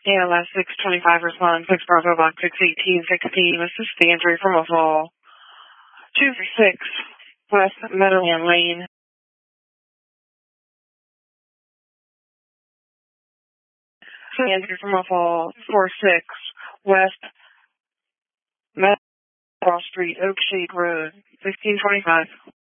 ALS 625 respond 6 Bravo Box 61816. This is the entry from a fall 236 West Meadowland Lane. The entry from a fall 46 West Meadowland Street, Oak Shade Road 1625.